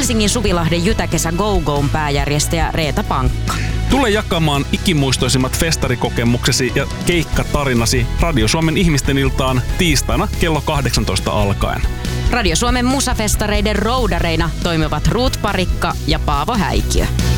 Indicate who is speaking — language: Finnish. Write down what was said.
Speaker 1: Helsingin Suvilahden Jytäkesä Go-Go'n pääjärjestäjä Reetta Pankka.
Speaker 2: Tule jakamaan ikimuistoisimmat festarikokemuksesi ja keikkatarinasi Radio Suomen ihmisten iltaan tiistaina kello 18 alkaen.
Speaker 1: Radio Suomen musafestareiden roudareina toimivat Ruut Parikka ja Paavo Häikiö.